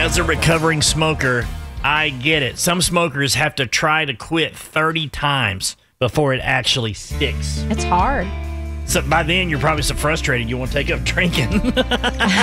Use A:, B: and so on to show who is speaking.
A: As a recovering smoker, I get it. Some smokers have to try to quit 30 times before it actually sticks.
B: It's hard.
A: So by then, you're probably so frustrated you won't take up drinking.